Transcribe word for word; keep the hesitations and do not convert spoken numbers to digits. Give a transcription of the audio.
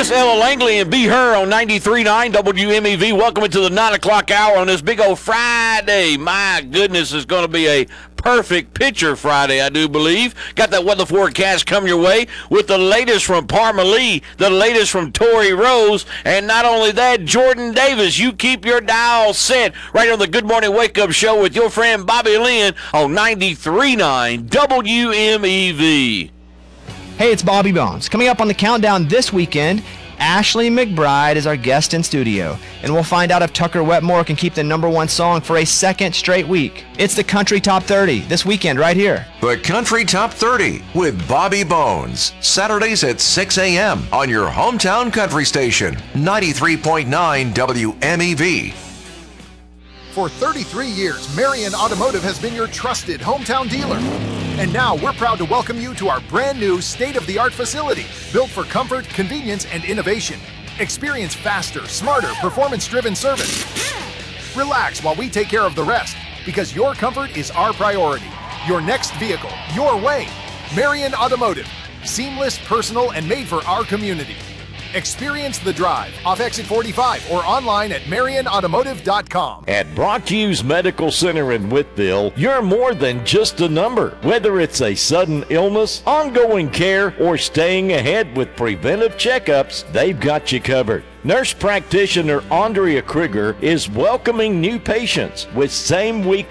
Miss Ella Langley and Be Her on ninety-three point nine W M E V. Welcome into the nine o'clock hour on this big old Friday. My goodness, it's going to be a perfect picture Friday, I do believe. Got that weather forecast come your way with the latest from Parma Lee, the latest from Tori Rose, and not only that, Jordan Davis. You keep your dial set right on the Good Morning Wake Up Show with your friend Bobby Lynn on ninety-three point nine W M E V. Hey, it's Bobby Bones. Coming up on the countdown this weekend, Ashley McBride is our guest in studio, and we'll find out if Tucker Wetmore can keep the number one song for a second straight week. It's the Country Top thirty this weekend right here. The Country Top thirty with Bobby Bones, Saturdays at six a.m. on your hometown country station, ninety-three point nine W M E V. For thirty-three years, Marion Automotive has been your trusted hometown dealer. And now we're proud to welcome you to our brand new state-of-the-art facility, built for comfort, convenience, and innovation. Experience faster, smarter, performance-driven service. Relax while we take care of the rest, because your comfort is our priority. Your next vehicle, your way. Marion Automotive. Seamless, personal, and made for our community. Experience the drive off exit forty-five or online at marion automotive dot com. At Brock Hughes Medical Center in Whiteville, you're more than just a number. Whether it's a sudden illness, ongoing care, or staying ahead with preventive checkups, they've got you covered. Nurse practitioner Andrea Krieger is welcoming new patients with same-week